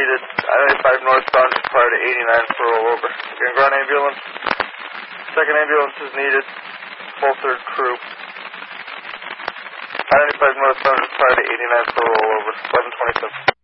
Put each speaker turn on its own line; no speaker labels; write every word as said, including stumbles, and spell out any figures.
needed. I ninety-five northbound prior to eighty-nine for rollover. Again, ground ambulance. Second ambulance is needed. Full third crew. I ninety-five northbound prior to eighty-nine for rollover. eleven twenty-seven.